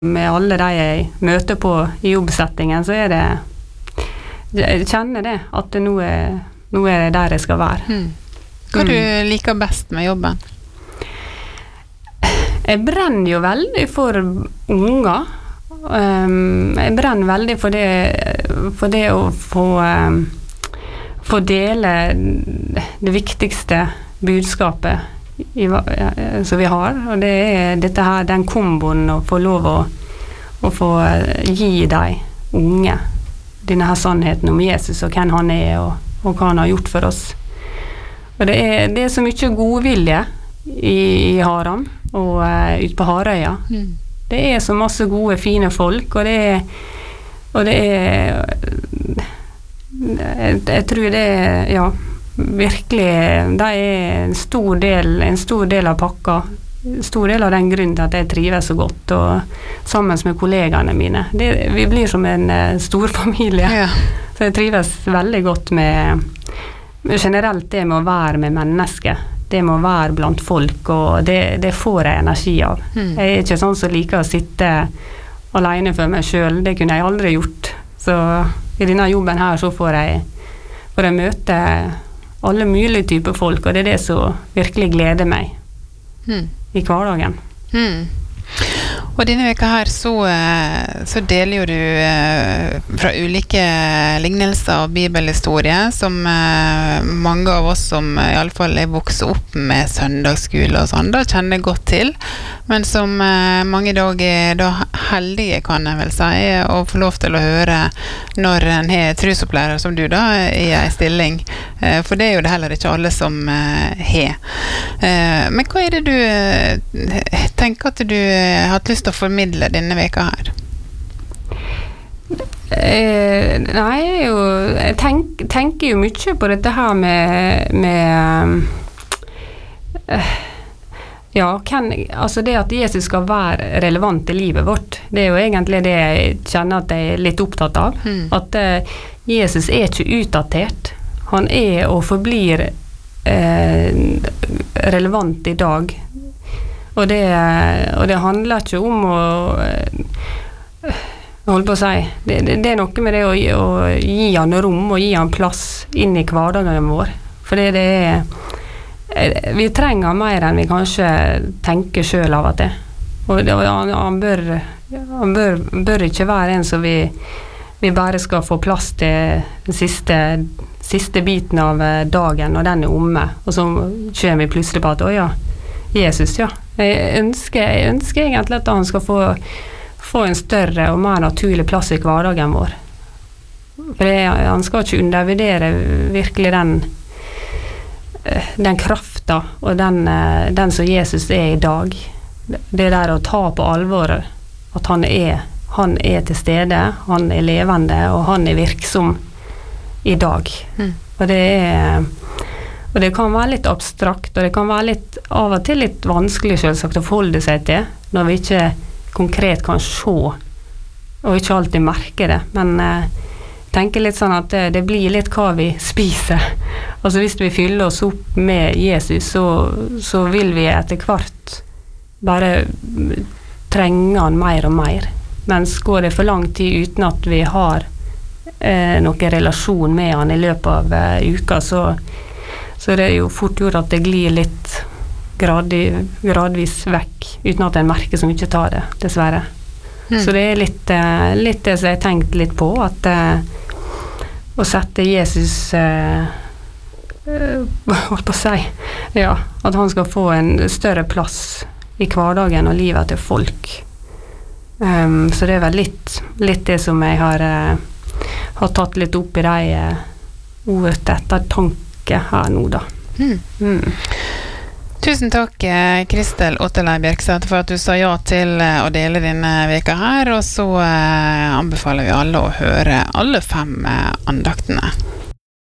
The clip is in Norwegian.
med alle de jeg møter på I jobbsettingen, så det jeg kjenner det, at det nå det der jeg skal være. Hva du liker best med jobben? Jeg brenner jo veldig for unger. Jeg brenner veldig for det å få dele det viktigste budskapet som vi har, og det dette her, den komboen å få lov å få gi deg unge denne her sannheten om Jesus og hvem han og hva han har gjort for oss. Og det så mye godvilje I Haram og ut på Harøya. Det så masse gode, fine folk, og jeg tror det ja, virkelig, det en stor del av pakka, stor del av den grunnen til at jeg trives så godt, og sammen med kollegene mine. Vi blir som en stor familie, så jeg trives veldig godt med generelt det med å være med mennesker, det med å være blant folk, og det får jeg energi av. Jeg ikke sånn som liker å sitte alene for meg selv, det kunne jeg aldri gjort. Så I denne jobben her så får jeg møte alle mulige typer folk, og det som virkelig gleder meg I hverdagen. Og denne veka her så deler jo du fra ulike lignelser og bibelhistorier som mange av oss som I alle fall vokst opp med søndagsskole og sånn, da kjenner godt til, men som mange dag da heldige kan jeg vel si å få lov til å høre når en har trusopplærer som du da I en stilling, for det jo det heller ikke alle som har. Men hva det du tenker at du har hatt lyst til å formidle denne veka her? Nei, jeg tenker jo mye på dette her med ja, altså det at Jesus skal være relevant I livet vårt, det jo egentlig det jeg kjenner at jeg litt opptatt av. At Jesus ikke utdatert. Han og forblir relevant I dag. Og det handler ikke om å holde på å si, det noe med det å gi han rom og gi han plass inn I hverdagen vår. For det vi trenger mer enn vi kanskje tenker selv av at det. Og han bør ikke være en som vi bare skal få plass til den siste biten av dagen, og den omme. Og så kommer vi plutselig på at, ja, Jesus, ja. Jeg ønsker egentlig at han skal få en større og mer naturlig plass I hverdagen vår. For han skal ikke undervurdere virkelig den krafta og den som Jesus I dag. Det der å ta på alvor at han til stede, han levende, og han virksom I dag. Og det kan være litt abstrakt, og det kan være av og til litt vanskelig selvsagt å forholde seg til, når vi ikke konkret kan se, og ikke alltid merke det. Men tenker litt sånn at det blir litt hva vi spiser. Altså hvis vi fyller oss opp med Jesus, så vil vi etter hvert bare trenge han mer og mer. Mens går det for lang tid uten at vi har noen relasjon med han I løpet av uka, så det jo fort gjort at det glir litt gradvis vekk, uten at en merker så mye tar det, dessverre. Så det litt det som jeg tenkt litt på, at å sette Jesus holdt på å si, ja, at han skal få en større plass I hverdagen og livet til folk. Så det vel litt det som jeg har tatt litt opp I de ordet etter tanke her nå da. Tusen takk, Kristel Otterlei Bjerkseth, for at du sa ja til å dele denne veka her, og så anbefaler vi alle å høre alle 5 andaktene.